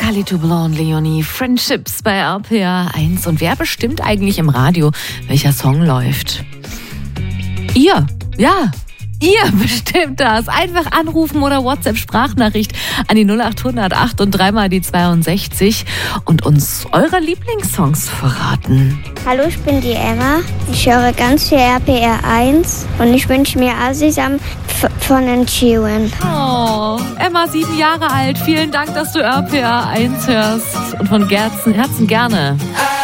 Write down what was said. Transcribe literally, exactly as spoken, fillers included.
Charlie Toublanc, Leonie, Friendships bei R P R eins. Und wer bestimmt eigentlich im Radio, welcher Song läuft? Ihr, ja. Ihr bestimmt das. Einfach anrufen oder WhatsApp-Sprachnachricht an die null acht hundert acht und dreimal die zweiundsechzig und uns eure Lieblingssongs verraten. Hallo, ich bin die Emma. Ich höre ganz viel R P R eins und ich wünsche mir Asisam von den Chiuen. Oh, Emma, sieben Jahre alt. Vielen Dank, dass du R P R eins hörst und von Herzen, Herzen gerne.